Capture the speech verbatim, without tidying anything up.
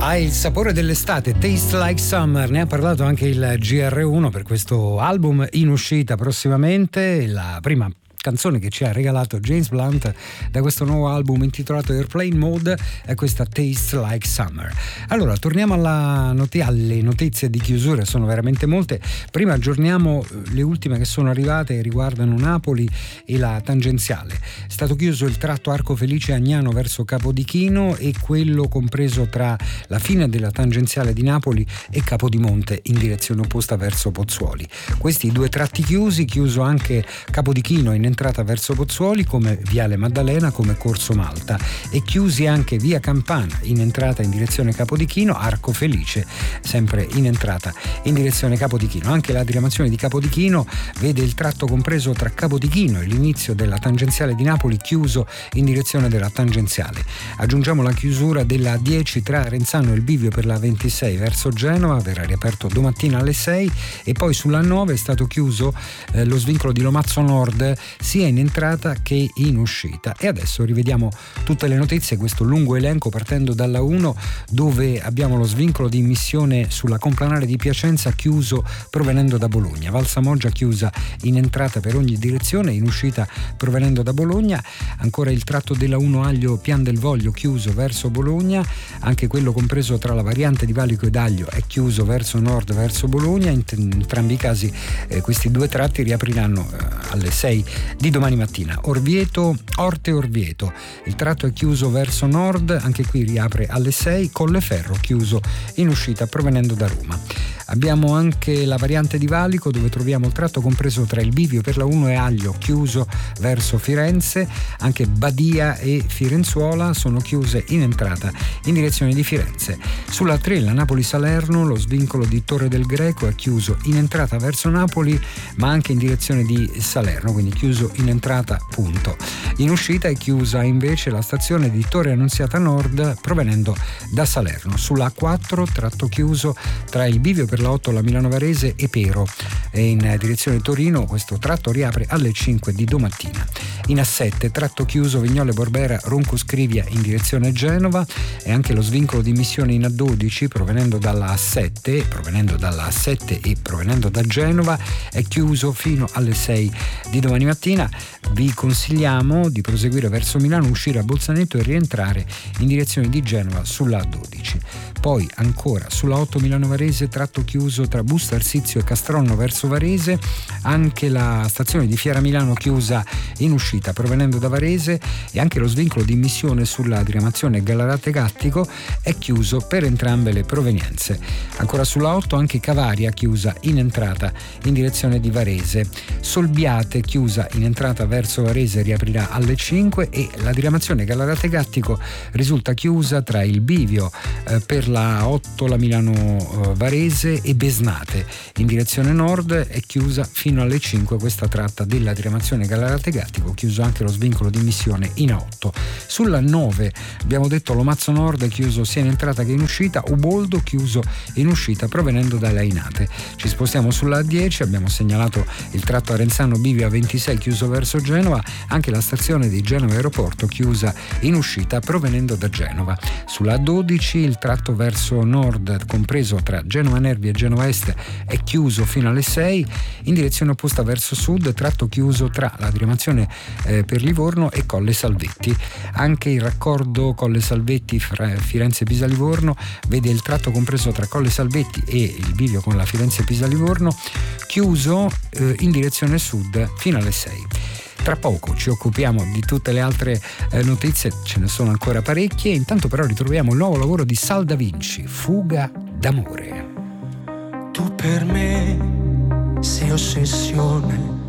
Ha il sapore dell'estate, Taste Like Summer, ne ha parlato anche il G R uno per questo album in uscita prossimamente, la prima canzone che ci ha regalato James Blunt da questo nuovo album intitolato Airplane Mode è questa Taste Like Summer. Allora torniamo alla not- alle notizie di chiusura, sono veramente molte. Prima aggiorniamo le ultime che sono arrivate, riguardano Napoli e la tangenziale. È stato chiuso il tratto Arco Felice Agnano verso Capodichino e quello compreso tra la fine della tangenziale di Napoli e Capodimonte in direzione opposta verso Pozzuoli. Questi due tratti chiusi, chiuso anche Capodichino in entrata verso Pozzuoli come Viale Maddalena, come Corso Malta, e chiusi anche via Campana in entrata in direzione Capodichino, Arco Felice sempre in entrata in direzione Capodichino. Anche la diramazione di Capodichino vede il tratto compreso tra Capodichino e l'inizio della tangenziale di Napoli chiuso in direzione della tangenziale. Aggiungiamo la chiusura della A dieci tra Renzano e il bivio per la ventisei verso Genova, verrà riaperto domattina alle sei, e poi sulla nove è stato chiuso eh, lo svincolo di Lomazzo Nord sia in entrata che in uscita. E adesso rivediamo tutte le notizie, questo lungo elenco partendo dalla uno, dove abbiamo lo svincolo di immissione sulla complanare di Piacenza chiuso provenendo da Bologna, Valsamoggia chiusa in entrata per ogni direzione, in uscita provenendo da Bologna, ancora il tratto della uno Aglio Pian del Voglio chiuso verso Bologna, anche quello compreso tra la variante di Valico ed Aglio è chiuso verso nord verso Bologna. In, t- in entrambi i casi eh, questi due tratti riapriranno eh, alle sei di domani mattina. Orvieto, Orte Orvieto, il tratto è chiuso verso nord, anche qui riapre alle sei. Colleferro chiuso in uscita provenendo da Roma. Abbiamo anche la variante di Valico, dove troviamo il tratto compreso tra il bivio per la uno e Aglio chiuso verso Firenze, anche Badia e Firenzuola sono chiuse in entrata in direzione di Firenze. Sulla tre la Napoli-Salerno, lo svincolo di Torre del Greco è chiuso in entrata verso Napoli ma anche in direzione di Salerno, quindi chiuso in entrata punto. In uscita è chiusa invece la stazione di Torre Annunziata Nord provenendo da Salerno. Sulla A quattro tratto chiuso tra il bivio per la otto la Milano Varese e Pero, e in direzione Torino questo tratto riapre alle cinque di domattina. In A sette tratto chiuso Vignole Borbera Ronco Scrivia in direzione Genova, e anche lo svincolo di missione in A dodici provenendo dalla A sette provenendo dalla A sette e provenendo da Genova è chiuso fino alle sei di domani mattina. Vi consigliamo di proseguire verso Milano, uscire a Bolzaneto e rientrare in direzione di Genova sulla A dodici. Poi ancora sulla otto Milano Varese tratto chiuso tra Busto Arsizio e Castronno verso Varese, anche la stazione di Fiera Milano chiusa in uscita provenendo da Varese, e anche lo svincolo di immissione sulla diramazione Gallarate Gattico è chiuso per entrambe le provenienze. Ancora sulla otto anche Cavaria chiusa in entrata in direzione di Varese. Solbiate chiusa in entrata verso Varese, riaprirà alle cinque, e la diramazione Gallarate Gattico risulta chiusa tra il bivio eh, per la otto la Milano eh, Varese e Besnate in direzione nord è chiusa fino alle cinque questa tratta della diramazione Gallarate Gattico, chiuso anche lo svincolo di missione in A otto. Sulla nove abbiamo detto Lomazzo Nord è chiuso sia in entrata che in uscita, Uboldo chiuso in uscita provenendo da Lainate. Ci spostiamo sulla A dieci, abbiamo segnalato il tratto Arenzano Bivio A ventisei chiuso verso Genova, anche la stazione di Genova Aeroporto chiusa in uscita provenendo da Genova. Sulla A dodici il tratto verso nord compreso tra Genova Nervi e Genova Est è chiuso fino alle sei, in direzione opposta verso sud tratto chiuso tra la diramazione eh, per Livorno e Colle Salvetti. Anche il raccordo Colle Salvetti Firenze-Pisa Livorno vede il tratto compreso tra Colle Salvetti e il bivio con la Firenze-Pisa Livorno chiuso eh, in direzione sud fino alle sei. Tra poco ci occupiamo di tutte le altre eh, notizie, ce ne sono ancora parecchie. Intanto però ritroviamo il nuovo lavoro di Sal Da Vinci, Fuga d'amore. Tu per me sei ossessione,